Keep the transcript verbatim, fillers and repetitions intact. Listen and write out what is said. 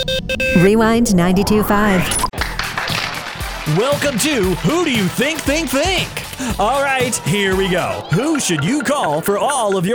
Rewind ninety-two point five. Welcome to Who Do You Think Think Think? All right, here we go. Who should you call for all of your